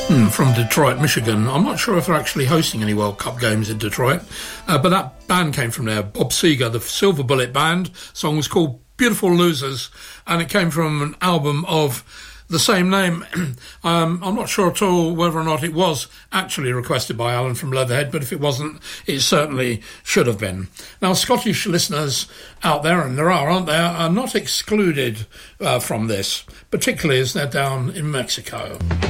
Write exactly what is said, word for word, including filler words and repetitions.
From Detroit, Michigan. I'm not sure if they're actually hosting any World Cup games in Detroit, uh, but that band came from there. Bob Seger, the Silver Bullet Band. Song was called Beautiful Losers, and it came from an album of the same name. um, I'm not sure at all whether or not it was actually requested by Alan from Leatherhead, but if it wasn't, it certainly should have been. Now, Scottish listeners out there, and there are, aren't there, are not excluded uh, from this, particularly as they're down in Mexico.